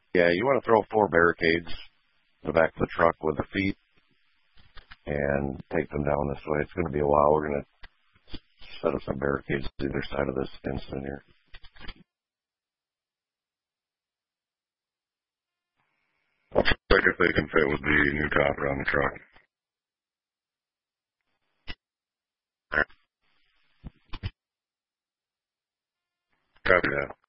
Yeah, you want to throw 4 barricades in the back of the truck with the feet and take them down this way. It's going to be a while. We're going to set up some barricades to either side of this incident here. I'll check if they can fit with the new topper on the truck. Copy that.